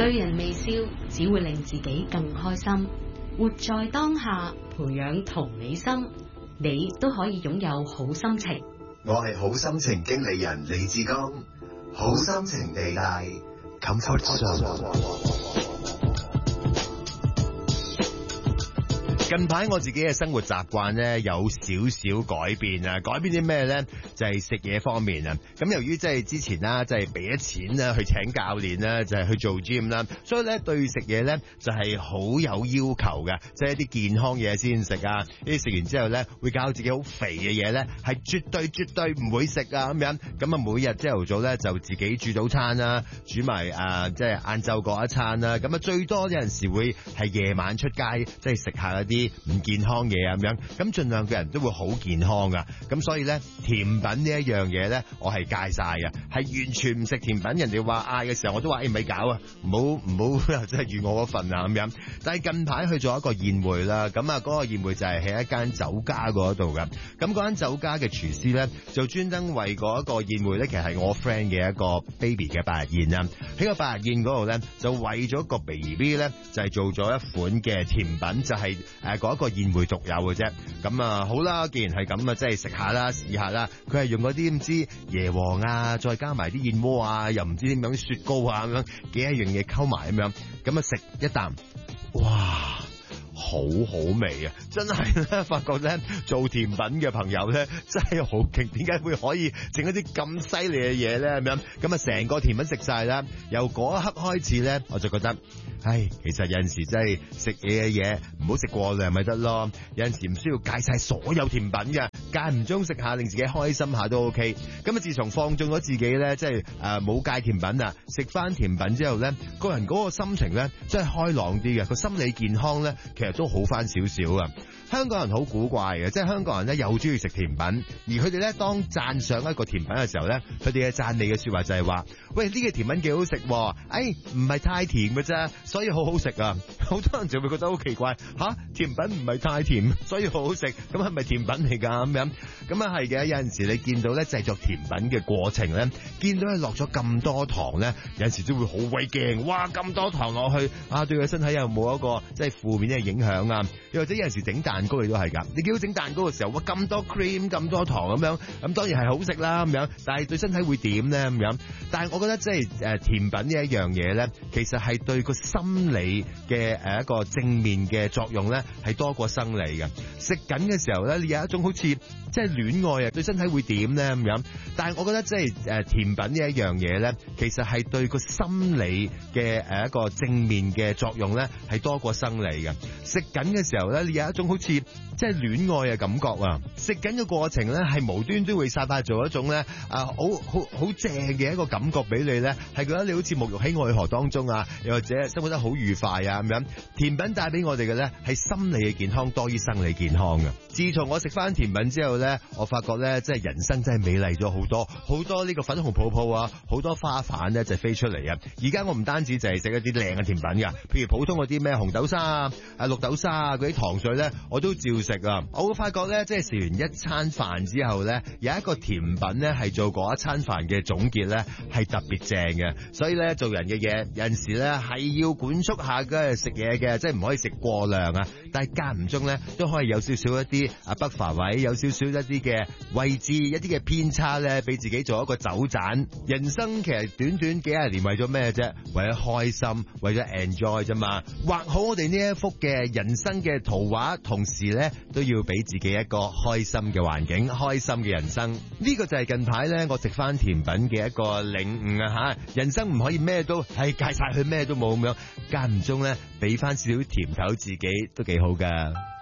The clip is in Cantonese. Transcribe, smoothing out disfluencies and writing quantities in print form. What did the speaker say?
對人微笑只會令自己更開心。活在當下，培養同理心，你都可以擁有好心情。 我係好心情經理人李志剛，好心情地帶 Comfort Zone。 近排我自己嘅生活習慣咧有少少改變啊，改變啲咩咧？就係食嘢方面啊。咁由於即係之前啦，即係俾咗錢啦去請教練啦，就係去做 gym 啦，所以咧對食嘢咧就係好有要求嘅，即係一啲健康嘢先食啊。呢啲食完之後咧會搞到自己好肥嘅嘢咧，係絕對唔會食啊咁樣。咁啊每日朝頭早咧就自己煮早餐啦，煮埋即係晏晝嗰一餐啦。咁啊最多有陣時會係夜晚出街，即係食下一啲唔健康嘢啊咁樣，咁盡量嘅人都會好健康噶，咁所以咧甜品呢一樣嘢咧，我係戒晒嘅，係完全唔食甜品。人哋話嗌嘅時候，我都話咪搞啊，唔好即係預我嗰份啊咁樣。但係近排去咗一個宴會啦，咁啊嗰個宴會就係喺一間酒家嗰度噶，咁嗰間酒家嘅廚師咧就專登為嗰一個宴會咧，其實係我 friend 嘅一個 baby 嘅百日宴啊。喺個百日宴嗰度咧，就為咗個 baby 咧就係做咗一款嘅甜品，就係嗰一個宴會獨有嘅啫。咁啊好啦，既然係咁啊，即係食下啦，試下啦。佢係用嗰啲唔知椰皇啊，再加埋啲燕窩啊，又唔知點樣雪糕啊咁樣幾一樣嘢溝埋咁樣，咁啊食一啖，哇！好好味啊！真係咧，發覺咧做甜品嘅朋友咧真係好勁，點解會可以整一啲咁犀利嘅嘢咧咁樣？咁啊成個甜品食晒啦，由嗰一刻開始咧，我就覺得，其實有陣時真係食嘢嘅嘢唔好食過量咪得咯。有陣時唔需要戒晒所有甜品嘅，間唔中食下令自己開心下都 OK。咁啊自從放縱咗自己咧，即係冇戒甜品啊，食翻甜品之後咧，個人嗰個心情咧真係開朗啲嘅，個心理健康咧其實都好翻少少啊！香港人好古怪嘅，即係香港人咧又中意食甜品，而佢哋咧當讚賞一個甜品嘅時候咧，佢哋嘅讚美嘅說話就係話：喂，呢個甜品幾好食，唔係太甜嘅啫，所以好好食啊！好多人就會覺得好奇怪，甜品唔係太甜，所以好好食，咁係咪甜品嚟噶咁樣？咁啊係嘅，有陣時你見到咧製作甜品嘅過程咧，見到佢落咗咁多糖咧，有陣時都會好鬼驚，哇！咁多糖落去對個身體有冇一個即係負面嘅影響啊？又或者有陣時整蛋糕你都係㗎，你見到整蛋糕嘅時候，哇咁多 cream 咁多糖咁樣，咁當然係好食啦咁樣，但係對身體會點咧咁樣？但係我覺得即係甜品呢一樣嘢咧，其實係對個心理嘅一個正面嘅作用咧，係多過生理嘅。食緊嘅時候咧，你有一種好似即係戀愛啊，對身體會點咧咁樣？但係我覺得即係甜品呢一樣嘢咧，其實係對個心理嘅一個正面嘅作用咧，係多過生理嘅。食緊嘅時候咧，你有一種好似即係戀愛嘅感覺啊！食緊嘅過程咧，係無端端會散發做一種咧好正嘅一個感覺俾你咧，係覺得你好似沐浴喺愛河當中啊，又或者生活得好愉快啊咁樣。甜品帶俾我哋嘅咧係心理嘅健康多於生理健康嘅。自從我食翻甜品之後咧，我發覺咧即係人生真係美麗咗好多呢個粉紅泡泡啊，好多花瓣咧就飛出嚟啊！而家我唔單止就係食一啲靚嘅甜品噶，譬如普通嗰啲咩紅豆沙綠豆沙啊嗰啲糖水咧，我都照食啊！我會發覺咧，即係食完一餐飯之後咧，有一個甜品咧係做嗰一餐飯嘅總結咧，係特別正嘅。所以咧，做人嘅嘢有陣時咧係要管束下嘅食嘢嘅，即係唔可以食過量啊。但係間唔中咧都可以有少少一啲不乏位，有少少一啲嘅位置，一啲嘅偏差咧，俾自己做一個走盞。人生其實短短幾廿年為咗咩啫？為咗開心，為咗 enjoy 啫嘛。畫好我哋呢一幅嘅人生嘅圖畫，同時咧都要俾自己一個開心嘅環境，開心嘅人生。呢個就係近排咧我食翻甜品嘅一個領悟啊吓！人生唔可以咩都戒晒佢，咩都冇咁樣，間唔中咧俾翻少少甜頭自己都幾好噶。